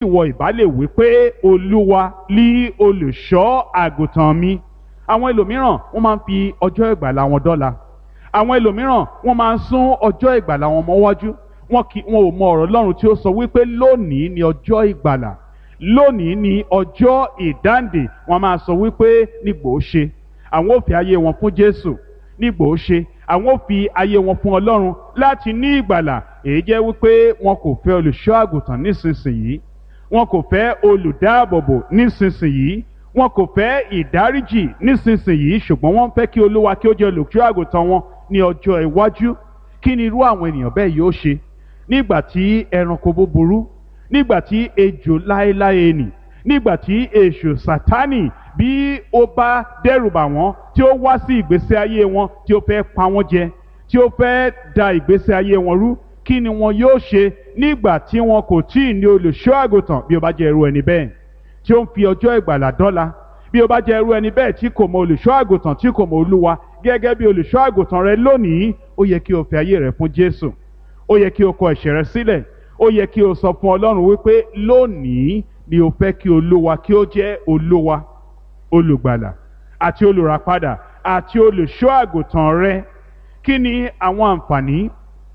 ìwọ ìbá lè wí pé Olúwa lí olùṣọ́ àgùntàn mi. Àwọn ẹlòmíràn wọ́n máa ń fi ọjọ́ ìgbàlà wọn dọ́là. Àwọn ẹlòmíràn wọ́n máa ń sún ọjọ́ ìgbàlà wọn mọ́wájú. Wọn ò mọ ọ̀rọ̀ Ọlọ́run tí ó sọ wípé lónìí ni ọjọ́ ìgbàlà, lónìí ni ọjọ́ ìdáǹdè. Wọ́n máa sọ wípé nígbò ó ṣe àwọn ò fi ayé wọn fún Jésù, nígbò ó ṣe àwọn ò fi ayé wọn fún Ọlọ́run láti ní ìgbàlà. Èyí jẹ́ wípé wọn kò fẹ́ olùṣọ́ àgùntàn nísinsìnyí, wọn kò fẹ́ olùdáàbòbò nísinsìnyí, wọn kò fẹ́ ìdáríjì nísinsìnyí, ṣùgbọ́n wọ́n fẹ́ kí Olúwa kí ó jẹ́ olùṣọ́ àgùntàn wọn ní ọjọ́ iwájú. Kí ni irú àwọn ènìyàn bẹ́ẹ̀ yóò ṣe nígbà tí ẹranko búburú, nígbà tí ejò láéláé nì, nígbà tí èṣù Sátánì bí ó bá dẹ́rùbà wọ́n, tí ó wá sí ìgbésí ayé wọn, tí ó fẹ́ pa wọ́n jẹ, tí ó fẹ́ da ìgbésí ayé wọn rú? Kí ni wọn yóò ṣe nígbà tí wọn kò tí ì ní olùṣọ́ àgùntàn? Bí ó bá jẹ́ irú ẹni bẹ́ẹ̀ tí ó ń fi ọjọ́ ìgbàlà dọ́là, bí ó bá jẹ́ irú ẹni bẹ́ẹ̀ tí kò mọ olùṣọ́ àgùntàn, tí kò mọ Olúwa gẹ́gẹ́ bí olùṣọ́ àgùntàn rẹ lónìí, ó yẹ kí o fi ayé rẹ fún Jésù. Ó yẹ kí o kọ ẹ̀ṣẹ̀ rẹ sílẹ̀. Ó yẹ kí o sọ fún Ọlọ́run wípé lónìí ni o fẹ́ kí Olúwa kí ó jẹ́ Olúwa, olùgbàlà àti olùràpadà àti olùṣọ́ àgùntàn rẹ. Kí ni àwọn àǹfààní,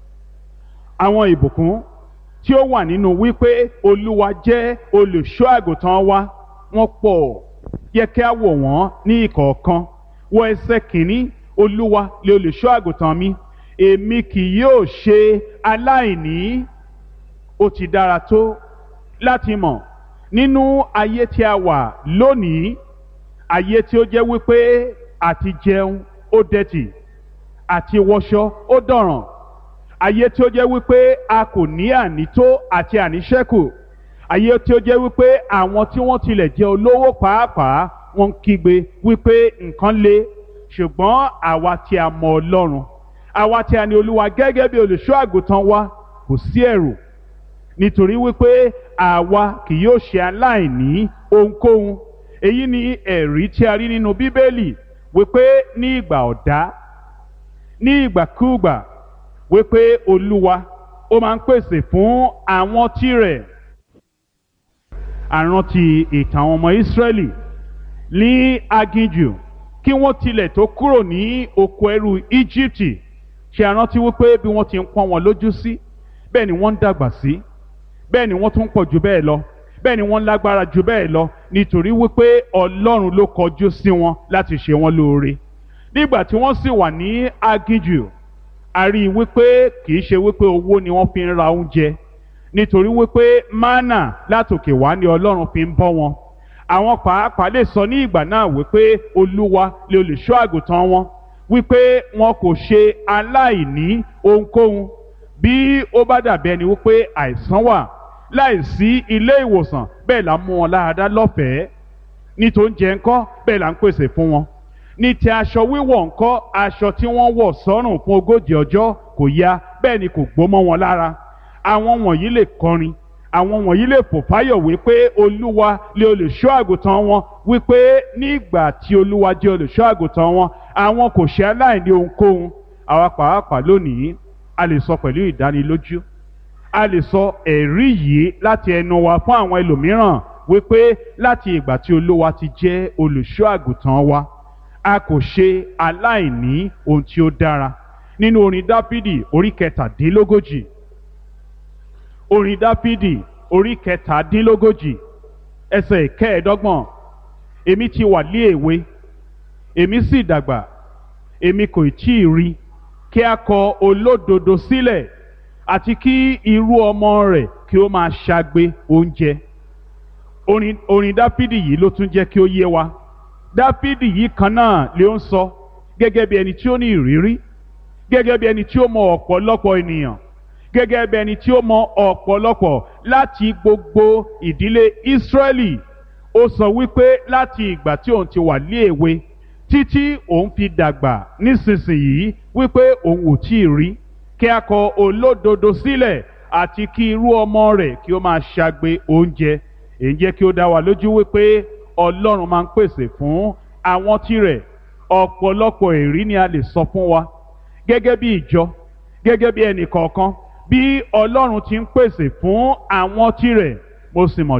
àwọn ìbùkún tí ó wà nínú wípé Olúwa jẹ́ olùṣọ́ àgùntàn wa? Wọ́n pọ̀. Yẹ kí a wò wọ́n ní ìkọ̀ọ̀kan. Wọ ẹsẹ̀ kìíní: Olúwa lé olùṣọ́ àgùntàn mi, èmi kì yóò ṣe aláìní. Ó ti dára tó láti mọ̀ nínú ayé tí a wà lónìí, ayé tí ó jẹ́ wípé àti jẹun ó dẹ̀tì, àti wọṣọ ó dọ̀ràn, ayé tí ó jẹ́ wípé a kò ní ànító àti àníṣẹ́kù, ayé tí ó jẹ́ wípé àwọn tí wọ́n tilẹ̀ jẹ́ olówó pàápàá wọ́n ń kígbe wípé nǹkan le. Ṣùgbọ́n àwa tí a mọ Ọlọ́run, àwa tí a ní Olúwa gẹ́gẹ́ bí olùṣọ́ àgùntàn wa, kò sí ẹ̀rù, nítorí wípé àwa kì yóò ṣe aláìní ohunkóhun. Èyí ni ẹ̀rí tí a rí nínú Bíbélì wípé ní ìgbà ọ̀dá, ní ìgbàkúùgbà, wípé Olúwa ó máa ń pèsè fún àwọn tirẹ̀. Àrántí ìtàn àwọn ọmọ Ísírẹ́lì ní aginjù kí wọ́n tilẹ̀ tó kúrò ní oko ẹrú Íjíbítì. Ṣé a rántí wípé bí wọ́n ti ń pọ́n wọn lójú sí, bẹ́ẹ̀ ni wọ́n ń dàgbà sí, bẹ́ẹ̀ ni wọ́n tún pọ̀ jù bẹ́ẹ̀ lọ, bẹ́ẹ̀ ni wọ́n lágbára jù bẹ́ẹ̀ lọ, nítorí wípé Ọlọ́run ló kọjú sí wọn láti ṣe wọn lóore. Nígbà tí wọ́n sì wà ní aginjù, a rí i wípé kì í ṣe wípé owó ni wọ́n fi ń ra oúnjẹ, nítorí wípé mánà látòkè wá ni Ọlọ́run fi ń bọ́ wọn. Àwọn pàápàá lè sọ ní ìgbà náà wípé Olúwa lè olùṣọ́ àgùntàn wọn, wípé wọn kò ṣe aláìní ohunkóhun. Bí ó bá dàbí ẹni wípé àìsàn wà láìsí ilé ìwòsàn, bẹ́ẹ̀ là ń mú wọn láradá lọ́fẹ̀ẹ́. Ní tó ń jẹ ńkọ́, bẹ́ẹ̀ là ń pèsè fún wọn. Ní ti aṣọ wíwọ̀ ńkọ́, aṣọ tí wọ́n wọ̀ sọ́rùn fún 40 ọjọ́ kò ya, bẹ́ẹ̀ ni kò gbó mọ́ wọn lára. Àwọn wọ̀nyí lè kọrin, àwọn wọ̀nyí lè fò fáyọ̀ wípé Olúwa lé olùṣọ́ àgùntàn wọn, wípé nígbà tí Olúwa jẹ́ olùṣọ́ àgùntàn wọn, àwọn kò ṣe aláìní ohunkóhun. Àwa pàápàá lónìí a lè sọ pẹ̀lú ìdánilójú, a lè sọ ẹ̀rí yìí láti ẹnu wa fún àwọn ẹlòmíràn wípé láti ìgbà tí Olúwa ti jẹ́ olùṣọ́ àgùntàn wa, a kò ṣe aláìní ohun tí ó dára. Nínú orin Dáfídì orí 37, orin Dáfídì orí 37 ẹsẹ̀ 25: èmi ti wà lé èwe, èmi sì dàgbà, èmi kò tí ì rí kí a kọ olódodo sílẹ̀, àti kí irú ọmọ rẹ̀ kí ó máa ṣagbe oúnjẹ. Orin Dáfídì yìí ló tún jẹ́ kí ó yé wa. Dáfídì yìí kan náà ló ń sọ gẹ́gẹ́ bí ẹni tí ó ní ìrírí, gẹ́gẹ́ bí ẹni tí ó mọ ọ̀pọ̀lọpọ̀ ènìyàn, gẹ́gẹ́ bí ẹni tí ó mọ ọ̀pọ̀lọpọ̀ láti gbogbo ìdílé Ísírẹ́lì. Ó sọ wípé láti ìgbà tí òun ti wà ní èwe títí òun fi dàgbà nísinsìnyí, wípé òun ò tí ì rí kí a kọ olódodo sílẹ̀, àti kí irú ọmọ rẹ̀ kí ó máa ṣagbe oúnjẹ. Èyí jẹ́ kí ó dá wa lójú wípé Ọlọ́run máa ń pèsè fún àwọn tirẹ̀. Ọ̀pọ̀lọpọ̀ èrí ni a lè sọ fún wa gẹ́gẹ́ bí ìjọ, gẹ́gẹ́ bí ẹnì kọ̀ọ̀kan, bí Ọlọ́run ti ń pèsè fún àwọn tirẹ̀. Mo sì mọ̀